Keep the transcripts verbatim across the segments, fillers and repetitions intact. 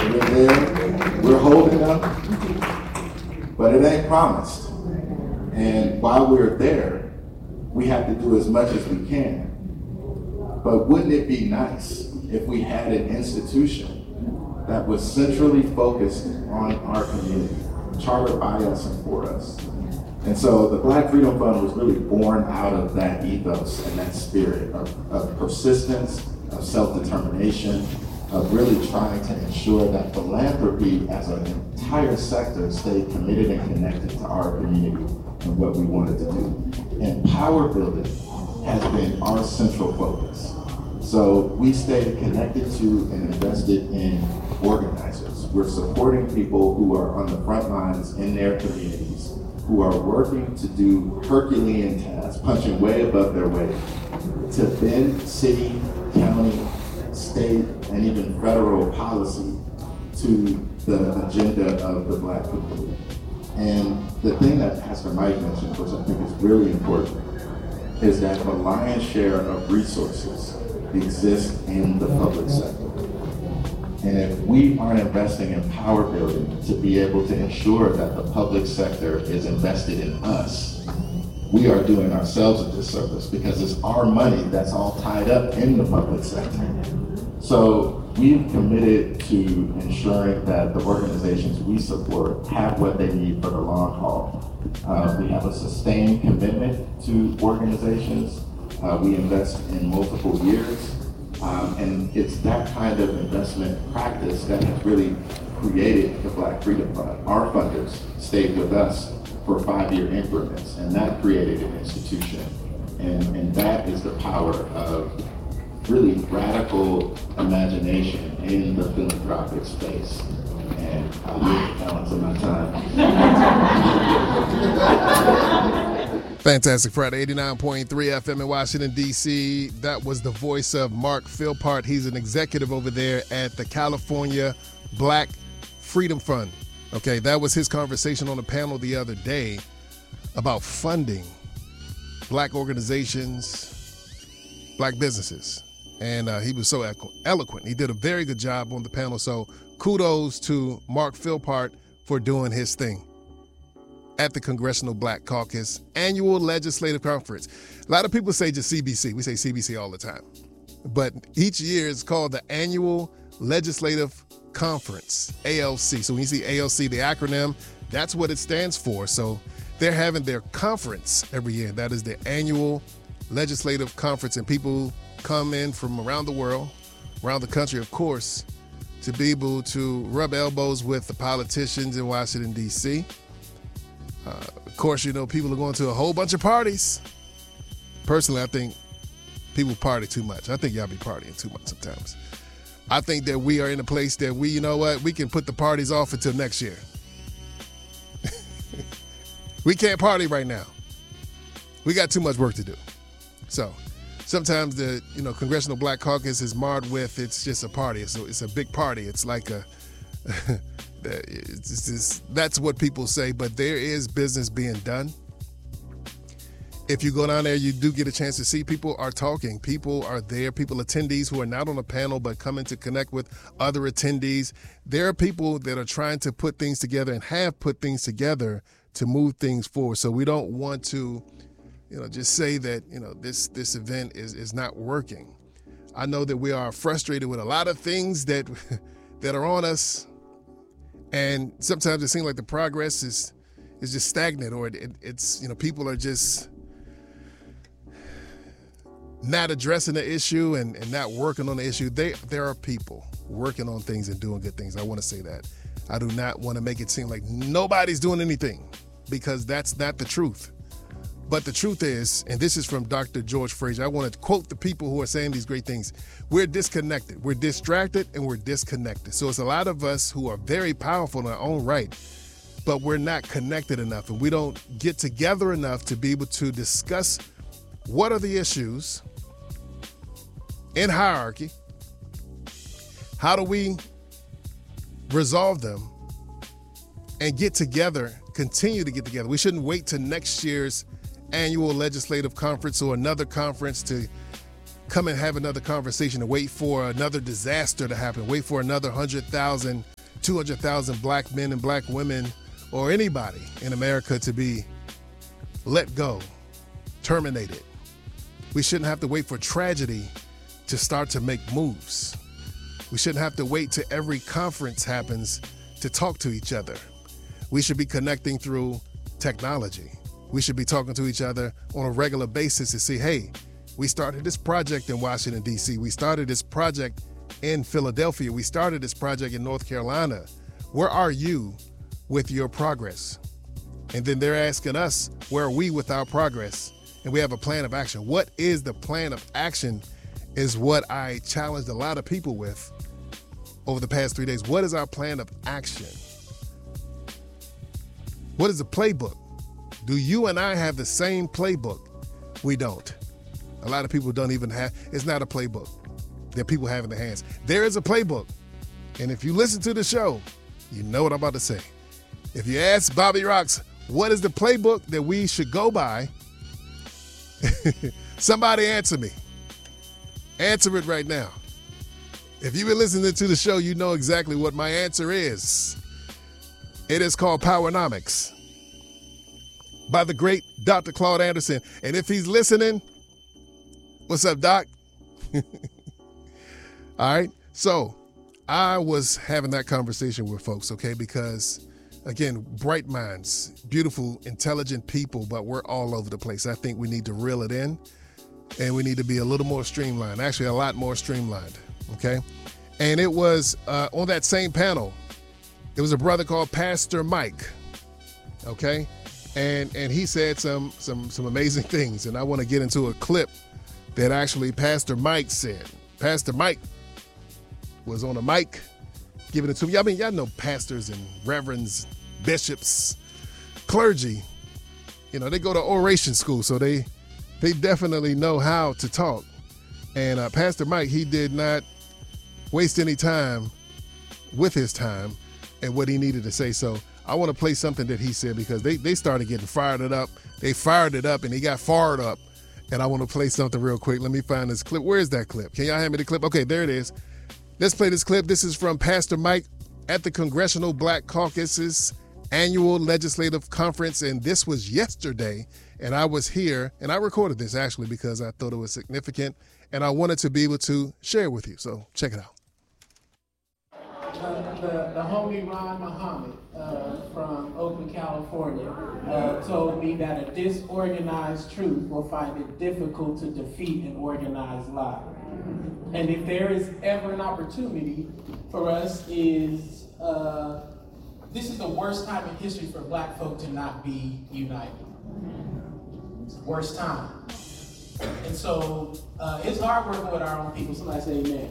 We're there, we're holding them, but it ain't promised. And while we're there, we have to do as much as we can. But wouldn't it be nice if we had an institution that was centrally focused on our community, chartered by us and for us? And so the Black Freedom Fund was really born out of that ethos and that spirit of, of persistence, of self-determination, of really trying to ensure that philanthropy as an entire sector stayed committed and connected to our community and what we wanted to do. And power building has been our central focus. So we stayed connected to and invested in organizers. We're supporting people who are on the front lines in their communities, who are working to do Herculean tasks, punching way above their weight, to bend city, county, state, and even federal policy to the agenda of the Black community. And the thing that Pastor Mike mentioned, which I think is really important, is that the lion's share of resources exist in the public sector. And if we aren't investing in power building to be able to ensure that the public sector is invested in us, we are doing ourselves a disservice because it's our money that's all tied up in the public sector. So we've committed to ensuring that the organizations we support have what they need for the long haul. Uh, we have a sustained commitment to organizations. Uh, we invest in multiple years. Um, and it's that kind of investment practice that has really created the Black Freedom Fund. Our funders stayed with us for five-year increments, and that created an institution. And, and that is the power of really radical imagination in the philanthropic space. And I'll leave the balance of my time. Fantastic Friday, eighty-nine point three F M in Washington, D C. That was the voice of Mark Philpott. He's an executive over there at the California Black Freedom Fund. Okay, that was his conversation on the panel the other day about funding Black organizations, Black businesses. And uh, he was so eloquent. He did a very good job on the panel. So kudos to Mark Philpott for doing his thing at the Congressional Black Caucus Annual Legislative Conference. A lot of people say just C B C. We say C B C all the time. But each year it's called the Annual Legislative Conference, A L C. So when you see A L C, the acronym, that's what it stands for. So they're having their conference every year. That is the Annual Legislative Conference. And people come in from around the world, around the country, of course, to be able to rub elbows with the politicians in Washington, D C Uh, of course, you know, people are going to a whole bunch of parties. Personally, I think people party too much. I think y'all be partying too much sometimes. I think that we are in a place that we, you know what, we can put the parties off until next year. We can't party right now. We got too much work to do. So sometimes the, you know, Congressional Black Caucus is marred with it's just a party. So it's a big party. It's like a... It's just, that's what people say, but there is business being done. If you go down there, you do get a chance to see people are talking. People are there. People, attendees who are not on a panel but coming to connect with other attendees. There are people that are trying to put things together and have put things together to move things forward. So we don't want to, you know, just say that, you know, this this event is is not working. I know that we are frustrated with a lot of things that that are on us. And sometimes it seems like the progress is is just stagnant, or it, it, it's, you know, people are just not addressing the issue and, and not working on the issue. They, there are people working on things and doing good things. I want to say that. I do not want to make it seem like nobody's doing anything, because that's not the truth. But the truth is, and this is from Doctor George Fraser, I want to quote the people who are saying these great things. We're disconnected. We're distracted and we're disconnected. So it's a lot of us who are very powerful in our own right, but we're not connected enough, and we don't get together enough to be able to discuss what are the issues in hierarchy, how do we resolve them, and get together, continue to get together. We shouldn't wait till next year's annual legislative conference or another conference to come and have another conversation, and wait for another disaster to happen, wait for another one hundred thousand two hundred thousand black men and black women or anybody in America to be let go, terminated. We shouldn't have to wait for tragedy to start to make moves. We shouldn't have to wait till every conference happens to talk to each other. We should be connecting through technology. We should be talking to each other on a regular basis to see, hey, we started this project in Washington, D C. We started this project in Philadelphia. We started this project in North Carolina. Where are you with your progress? And then they're asking us, where are we with our progress? And we have a plan of action. What is the plan of action is what I challenged a lot of people with over the past three days. What is our plan of action? What is the playbook? Do you and I have the same playbook? We don't. A lot of people don't even have, it's not a playbook that people have in their hands. There is a playbook. And if you listen to the show, you know what I'm about to say. If you ask Bobby Rocks, what is the playbook that we should go by? Somebody answer me. Answer it right now. If you've been listening to the show, you know exactly what my answer is. It is called Powernomics by the great Doctor Claude Anderson. And if he's listening, what's up, Doc? All right. So I was having that conversation with folks, okay, because, again, bright minds, beautiful, intelligent people, but we're all over the place. I think we need to reel it in, and we need to be a little more streamlined, actually a lot more streamlined, okay? And it was uh, on that same panel, it was a brother called Pastor Mike, okay? And and he said some some some amazing things, and I want to get into a clip that actually Pastor Mike said. Pastor Mike was on a mic giving it to me. I mean, y'all know pastors and reverends, bishops, clergy. You know, they go to oration school, so they they definitely know how to talk. And uh, Pastor Mike, he did not waste any time with his time and what he needed to say. So I want to play something that he said because they, they started getting fired it up. They fired it up and he got fired up. And I want to play something real quick. Let me find this clip. Where is that clip? Can y'all hand me the clip? Okay, there it is. Let's play this clip. This is from Pastor Mike at the Congressional Black Caucus's annual legislative conference. And this was yesterday. And I was here and I recorded this actually because I thought it was significant and I wanted to be able to share it with you. So check it out. Uh, the, the homie Ron Muhammad uh, from Oakland, California, uh, told me that a disorganized truth will find it difficult to defeat an organized lie. And if there is ever an opportunity for us is, uh, this is the worst time in history for black folk to not be united. It's the worst time. And so uh, it's hard working with our own people. Somebody say amen.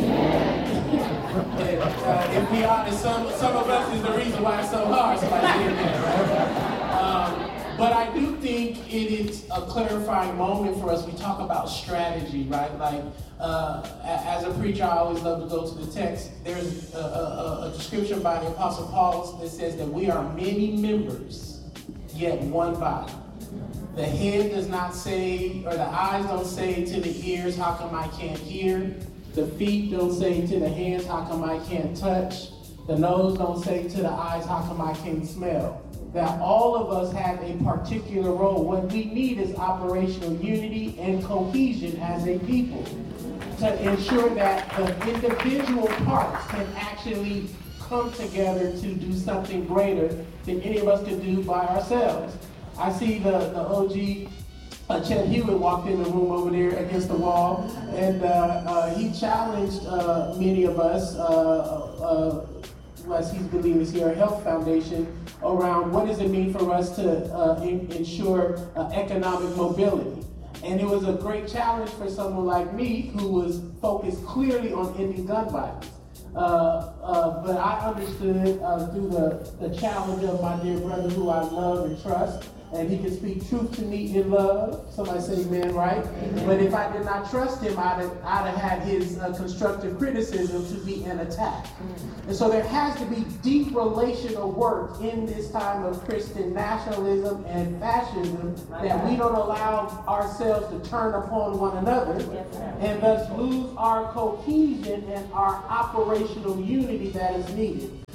and, uh, if we honest, some, some of us is the reason why it's so hard. Somebody say amen, right? Um, but I do think it is a clarifying moment for us. We talk about strategy, right? Like, uh, as a preacher, I always love to go to the text. There's a, a, a description by the Apostle Paul that says that we are many members, yet one body. The head does not say, or the eyes don't say to the ears, how come I can't hear? The feet don't say to the hands, how come I can't touch? The nose don't say to the eyes, how come I can't smell? That all of us have a particular role. What we need is operational unity and cohesion as a people to ensure that the individual parts can actually come together to do something greater than any of us could do by ourselves. I see the, the O G, uh, Chet Hewitt walked in the room over there against the wall, and uh, uh, he challenged uh, many of us, uh, uh, as he's been leading the Sierra Health Foundation, around what does it mean for us to uh, in, ensure uh, economic mobility. And it was a great challenge for someone like me who was focused clearly on ending gun violence. Uh, uh, but I understood uh, through the, the challenge of my dear brother who I love and trust, and he can speak truth to me in love. Somebody say amen, right? Amen. But if I did not trust him, I'd have, I'd have had his uh, constructive criticism to be an attack. Mm-hmm. And so there has to be deep relational work in this time of Christian nationalism and fascism that we don't allow ourselves to turn upon one another and thus lose our cohesion and our operational unity that is needed.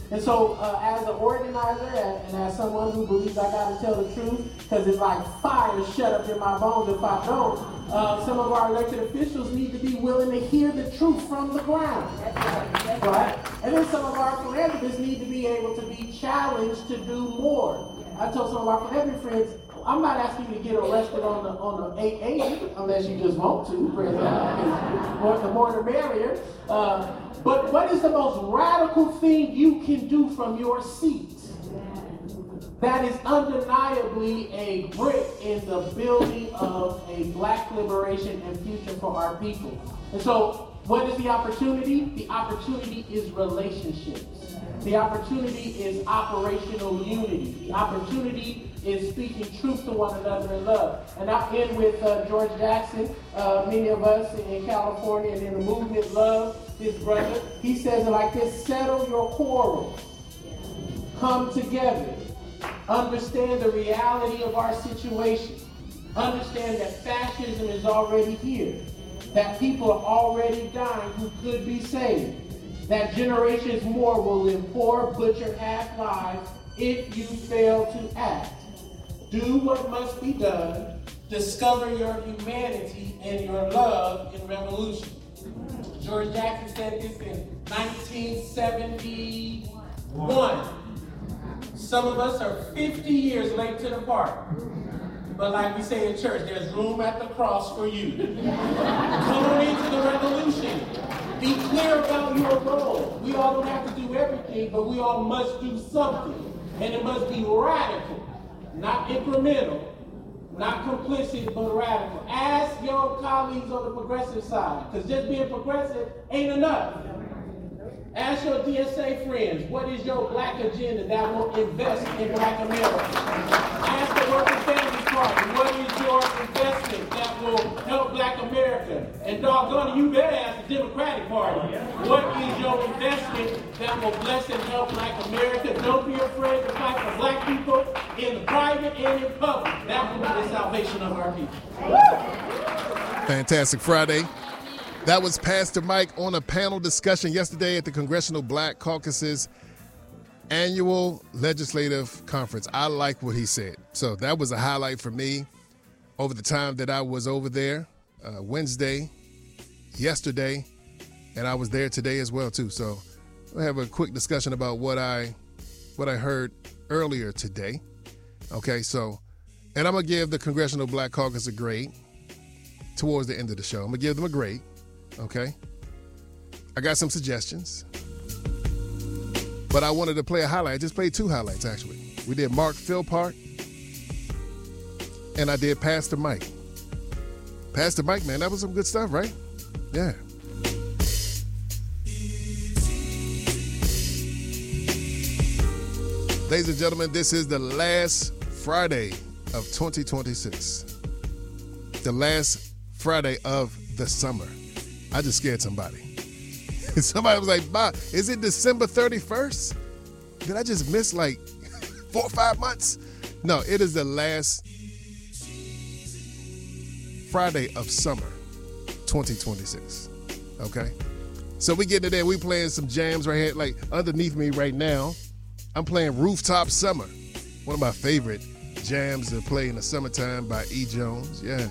And so uh, as an organizer and, and as someone who believes I gotta tell the truth, because it's like fire shut up in my bones if I don't, uh, some of our elected officials need to be willing to hear the truth from the ground. Right? And then some of our philanthropists need to be able to be challenged to do more. I told some of our philanthropy friends, I'm not asking you to get arrested on the on the eight eighty unless you just want to, for example. More, the more the merrier. Uh, but what is the most radical thing you can do from your seat that is undeniably a brick in the building of a black liberation and future for our people? And so, what is the opportunity? The opportunity is relationships. The opportunity is operational unity. The opportunity is speaking truth to one another in love. And I'll end with uh, George Jackson. Uh, many of us in California and in the movement love his brother. He says it like this: settle your quarrels. Come together. Understand the reality of our situation. Understand that fascism is already here. That people are already dying who could be saved. That generations more will live poor, butchered half lives if you fail to act. Do what must be done. Discover your humanity and your love in revolution. George Jackson said this in nineteen seventy-one. Some of us are fifty years late to the party. But like we say in church, there's room at the cross for you. Come on into the revolution. Be clear about your role. We all don't have to do everything, but we all must do something. And it must be radical, not incremental, not complicit, but radical. Ask your colleagues on the progressive side, because just being progressive ain't enough. Ask your D S A friends, what is your black agenda that will invest in black America? Ask the Working Families Party, what is your investment that will help black America? And doggone it, you better ask the Democratic Party, what is your investment that will bless and help black America? Don't be afraid to fight for black people in the private and in public. That will be the salvation of our people. Fantastic Friday. That was Pastor Mike on a panel discussion yesterday at the Congressional Black Caucus's annual legislative conference. I like what he said. So that was a highlight for me over the time that I was over there, uh, Wednesday, yesterday, and I was there today as well, too. So we'll have a quick discussion about what I what I heard earlier today. Okay, so, and I'm going to give the Congressional Black Caucus a grade towards the end of the show. I'm going to give them a grade. Okay, I got some suggestions, but I wanted to play a highlight. I just played two highlights, actually. We did Mark Philpott, and I did Pastor Mike. Pastor Mike, man, that was some good stuff, right? Yeah. Ladies and gentlemen, this is the last Friday of twenty twenty-six. The last Friday of the summer. I just scared somebody. Somebody was like, "Bob, is it December thirty-first? Did I just miss like four or five months?" No, it is the last Friday of summer, twenty twenty-six. Okay? So we getting it there. We playing some jams right here. Like underneath me right now, I'm playing Rooftop Summer. One of my favorite jams to play in the summertime by E. Jones. Yeah.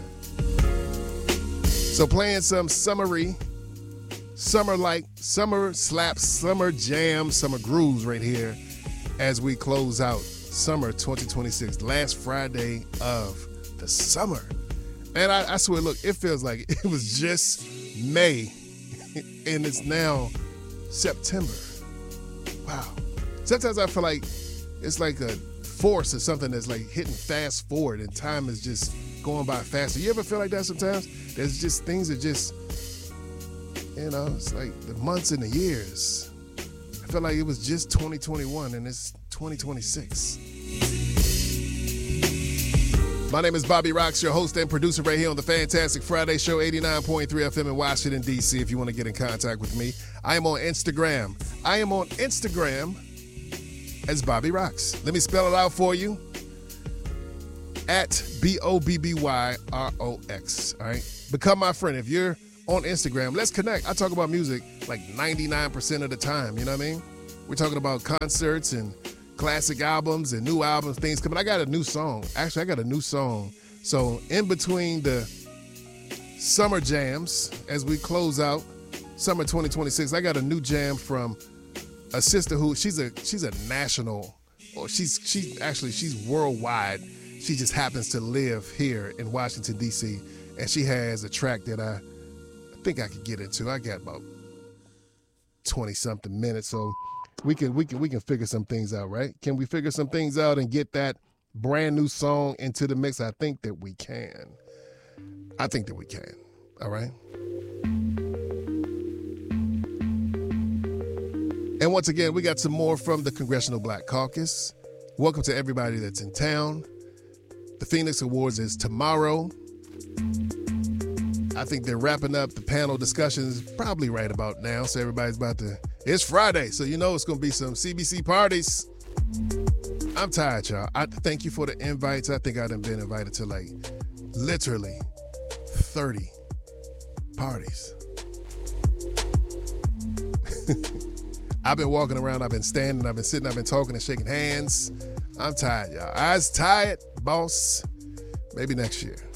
So playing some summery, summer-like, summer slaps, summer jams, summer grooves right here as we close out summer twenty twenty-six, last Friday of the summer. And I, I swear, look, it feels like it was just May and it's now September. Wow. Sometimes I feel like it's like a force or something that's like hitting fast forward and time is just going by faster. You ever feel like that sometimes? There's just things that just, you know, it's like the months and the years. I feel like it was just twenty twenty-one and it's twenty twenty-six. My name is Bobby Rocks, your host and producer right here on the Fantastic Friday Show, eighty-nine point three F M in Washington, D C If you want to get in contact with me, I am on Instagram. I am on Instagram as Bobby Rocks. Let me spell it out for you. At B O B B Y R O X, all right? Become my friend. If you're on Instagram, let's connect. I talk about music like ninety-nine percent of the time, you know what I mean? We're talking about concerts and classic albums and new albums, things coming. I got a new song. Actually, I got a new song. So in between the summer jams, as we close out summer twenty twenty-six, I got a new jam from a sister who she's a she's a national, or she's she's actually she's worldwide. She just happens to live here in Washington, D C, and she has a track that I, I think I could get into. I got about twenty something minutes, so we can we can we can figure some things out, right? Can we figure some things out and get that brand new song into the mix? I think that we can. I think that we can. All right. And once again, we got some more from the Congressional Black Caucus. Welcome to everybody that's in town. The Phoenix Awards is tomorrow. I think they're wrapping up the panel discussions probably right about now. So everybody's about to, it's Friday, so you know it's going to be some C B C parties. I'm tired, y'all. I thank you for the invites. I think I've been invited to like literally thirty parties. I've been walking around, I've been standing, I've been sitting, I've been talking and shaking hands. I'm tired, y'all. I was tired, boss. Maybe next year.